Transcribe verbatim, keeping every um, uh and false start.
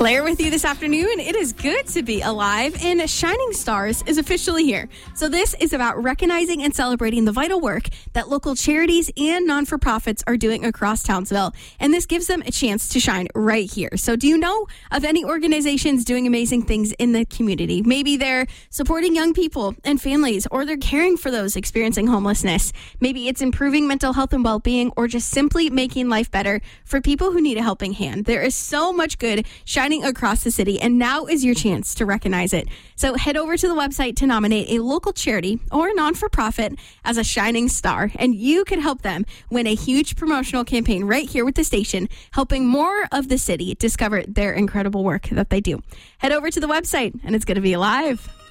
Claire with you this afternoon. It is good to be alive, and Shining Stars is officially here. So this is about recognizing and celebrating the vital work that local charities and non-for-profits are doing across Townsville. And this gives them a chance to shine right here. So do you know of any organizations doing amazing things in the community? Maybe they're supporting young people and families, or they're caring for those experiencing homelessness. Maybe it's improving mental health and well-being, or just simply making life better for people who need a helping hand. There is so much good shining across the city, and now is your chance to recognize it. So head over to the website to nominate a local charity or non-for-profit as a shining star, and you could help them win a huge promotional campaign right here with the station, helping more of the city discover their incredible work that they do. Head over to the website, and it's going to be alive.